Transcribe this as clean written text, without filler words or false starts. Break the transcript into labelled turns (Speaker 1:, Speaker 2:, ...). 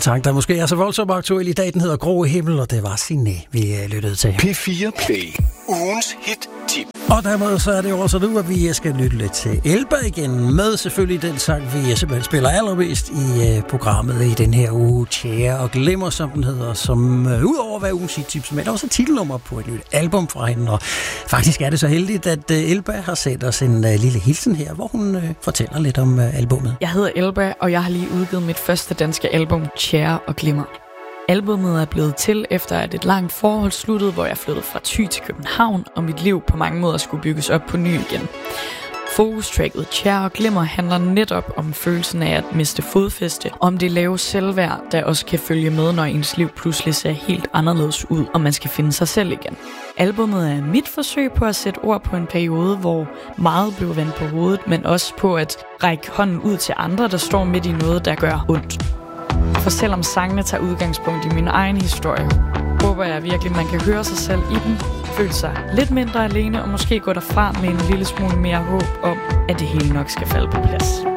Speaker 1: sang, der måske er så voldsomt aktuel i dag, den hedder Grå Himmel, og det var Signe, vi lyttede til.
Speaker 2: P4 Play. Ugens hit-tip.
Speaker 1: Og dermed så er det jo også nu, at vi skal lytte lidt til Elba igen, med selvfølgelig den sang, vi simpelthen spiller allermest i programmet i den her uge, Tjære og Glimmer, som den hedder, som udover at være ugens hit-tip, som er også titelnummer på et nyt album fra hende, og faktisk er det så heldigt, at Elba har sendt os en lille hilsen her, hvor hun fortæller lidt om albummet.
Speaker 3: Jeg hedder Elba, og jeg har lige udgivet mit første danske album, Tjære og Glimmer. Albummet er blevet til efter at et langt forhold sluttede, hvor jeg flyttede fra Thy til København, og mit liv på mange måder skulle bygges op på ny igen. Fokustracket Tjære og Glimmer handler netop om følelsen af at miste fodfæste, om det lave selvværd, der også kan følge med, når ens liv pludselig ser helt anderledes ud, og man skal finde sig selv igen. Albummet er mit forsøg på at sætte ord på en periode, hvor meget blev vendt på hovedet, men også på at række hånden ud til andre, der står midt i noget, der gør ondt. For selvom sangene tager udgangspunkt i min egen historie, håber jeg virkelig, man kan høre sig selv i dem, føle sig lidt mindre alene og måske gå derfra med en lille smule mere håb om, at det hele nok skal falde på plads.